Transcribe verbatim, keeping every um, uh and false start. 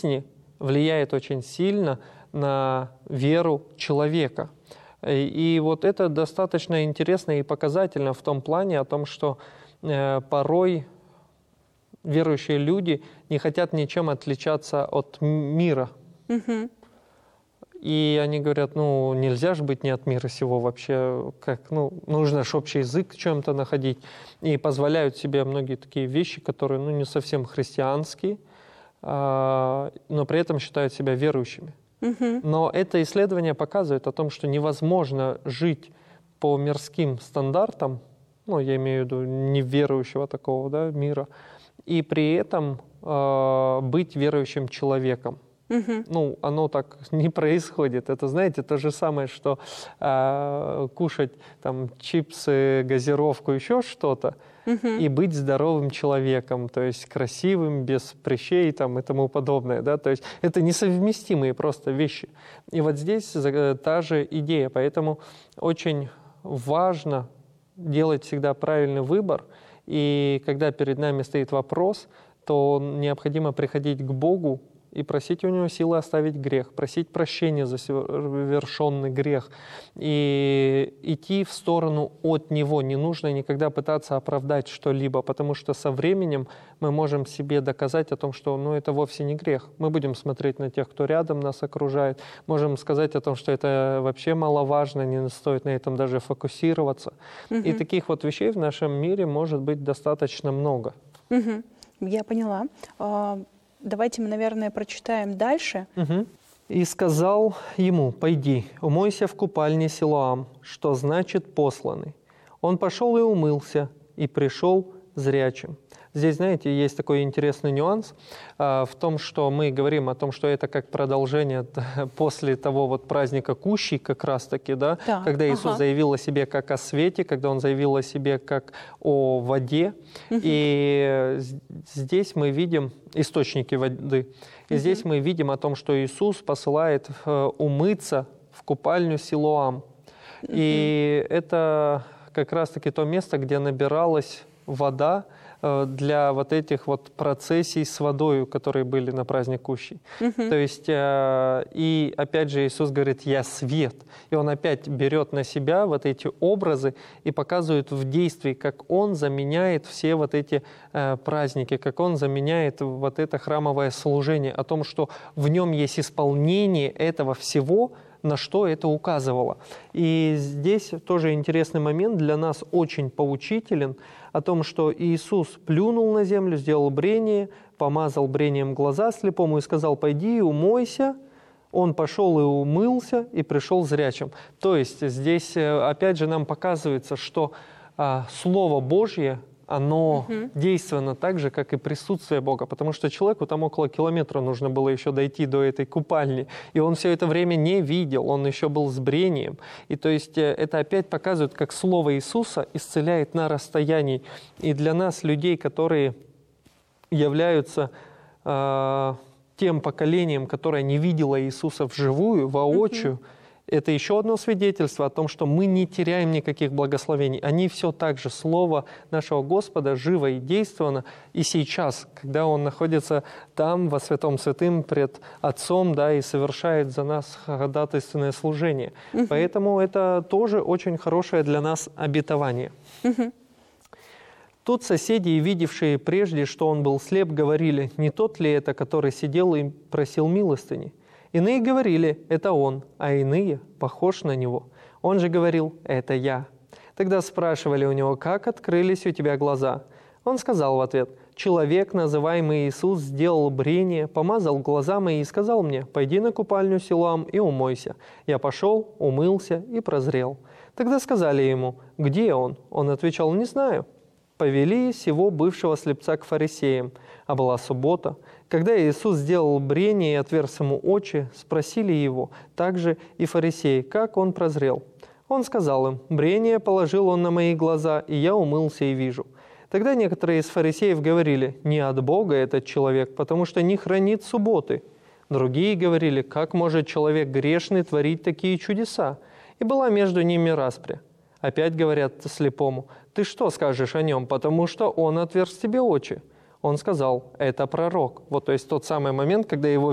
жизни влияет очень сильно на веру человека. И вот это достаточно интересно и показательно в том плане о том, что э, порой верующие люди не хотят ничем отличаться от мира. Угу. И они говорят, ну, нельзя же быть не от мира сего вообще, как, ну, нужно же общий язык в чем-то находить. И позволяют себе многие такие вещи, которые, ну, не совсем христианские, а, но при этом считают себя верующими. Угу. Но это исследование показывает о том, что невозможно жить по мирским стандартам, ну, я имею в виду неверующего такого, да, мира, и при этом э, быть верующим человеком. Угу. Ну, оно так не происходит. Это, знаете, то же самое, что э, кушать там чипсы, газировку, еще что-то, угу. и быть здоровым человеком, то есть красивым, без прыщей там, и тому подобное. Да? То есть это несовместимые просто вещи. И вот здесь та же идея. Поэтому очень важно делать всегда правильный выбор. И когда перед нами стоит вопрос, то необходимо приходить к Богу и просить у Него силы оставить грех, просить прощения за совершенный грех, и идти в сторону от Него. Не нужно никогда пытаться оправдать что-либо, потому что со временем мы можем себе доказать о том, что ну, это вовсе не грех. Мы будем смотреть на тех, кто рядом нас окружает, можем сказать о том, что это вообще маловажно, не стоит на этом даже фокусироваться. Угу. И таких вот вещей в нашем мире может быть достаточно много. Угу. Я поняла. Давайте мы, наверное, прочитаем дальше. Угу. «И сказал ему, пойди, умойся в купальне Силоам, что значит посланный. Он пошел и умылся, и пришел зрячим». Здесь, знаете, есть такой интересный нюанс э, в том, что мы говорим о том, что это как продолжение после того вот праздника Кущей как раз-таки, да, да. когда Иисус ага. заявил о себе как о свете, когда Он заявил о себе как о воде. Угу. И здесь мы видим источники воды. И угу. здесь мы видим о том, что Иисус посылает э, умыться в купальню Силоам. Угу. И это как раз-таки то место, где набиралась вода для вот этих вот процессий с водой, которые были на праздник Кущей. Uh-huh. То есть, э, и опять же Иисус говорит, я свет. И Он опять берет на себя вот эти образы и показывает в действии, как Он заменяет все вот эти э, праздники, как Он заменяет вот это храмовое служение, о том, что в Нем есть исполнение этого всего, на что это указывало. И здесь тоже интересный момент, для нас очень поучителен, о том, что Иисус плюнул на землю, сделал брение, помазал брением глаза слепому и сказал, пойди и умойся. Он пошел и умылся, и пришел зрячим. То есть здесь опять же нам показывается, что а, Слово Божье, оно угу. действенно так же, как и присутствие Бога, потому что человеку там около километра нужно было еще дойти до этой купальни, и он все это время не видел, он еще был с брением. И то есть это опять показывает, как Слово Иисуса исцеляет на расстоянии. И для нас, людей, которые являются э, тем поколением, которое не видело Иисуса вживую, воочию, угу. это еще одно свидетельство о том, что мы не теряем никаких благословений. Они все так же, Слово нашего Господа живо и действенно. И сейчас, когда Он находится там, во святом святым, пред Отцом, да, и совершает за нас ходатайственное служение. Угу. Поэтому это тоже очень хорошее для нас обетование. Угу. Тут соседи, видевшие прежде, что он был слеп, говорили, не тот ли это, который сидел и просил милостыни? Иные говорили, это он, а иные, похож на него. Он же говорил, это я. Тогда спрашивали у него, как открылись у тебя глаза? Он сказал в ответ, человек, называемый Иисус, сделал брение, помазал глаза мои и сказал мне, пойди на купальню Силоам и умойся. Я пошел, умылся и прозрел. Тогда сказали ему, где он? Он отвечал, не знаю. Повели сего бывшего слепца к фарисеям, а была суббота. Когда Иисус сделал брение и отверз ему очи, спросили его, также и фарисеи, как он прозрел. Он сказал им, брение положил он на мои глаза, и я умылся и вижу. Тогда некоторые из фарисеев говорили, не от Бога этот человек, потому что не хранит субботы. Другие говорили, как может человек грешный творить такие чудеса? И была между ними распря. Опять говорят слепому, ты что скажешь о нем, потому что он отверз тебе очи? Он сказал, это пророк. Вот, то есть тот самый момент, когда его